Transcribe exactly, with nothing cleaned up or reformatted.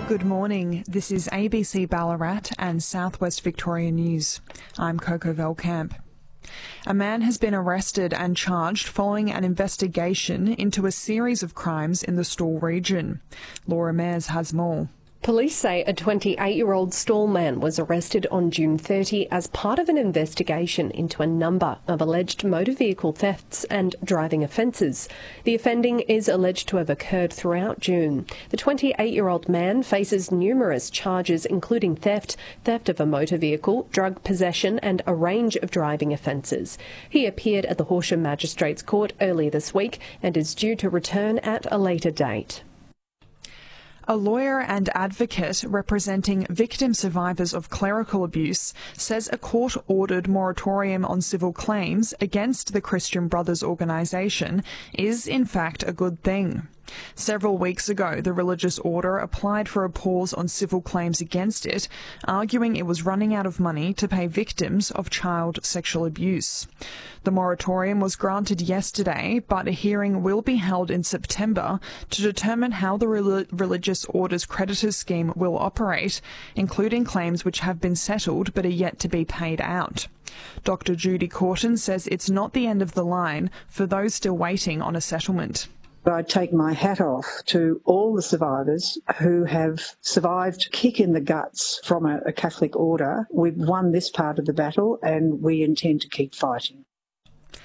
Good morning. This is A B C Ballarat and Southwest Victoria News. I'm Coco Velkamp. A man has been arrested and charged following an investigation into a series of crimes in the Stawell region. Laura Mayers has more. Police say a twenty-eight-year-old Stawell man was arrested on June thirtieth as part of an investigation into a number of alleged motor vehicle thefts and driving offences. The offending is alleged to have occurred throughout June. The twenty-eight-year-old man faces numerous charges including theft, theft of a motor vehicle, drug possession and a range of driving offences. He appeared at the Horsham Magistrates Court earlier this week and is due to return at a later date. A lawyer and advocate representing victim survivors of clerical abuse says a court-ordered moratorium on civil claims against the Christian Brothers organisation is in fact a good thing. Several weeks ago, the religious order applied for a pause on civil claims against it, arguing it was running out of money to pay victims of child sexual abuse. The moratorium was granted yesterday, but a hearing will be held in September to determine how the re- religious order's creditors scheme will operate, including claims which have been settled but are yet to be paid out. Doctor Judy Corton says it's not the end of the line for those still waiting on a settlement. I take my hat off to all the survivors who have survived a kick in the guts from a, a Catholic order. We've won this part of the battle and we intend to keep fighting.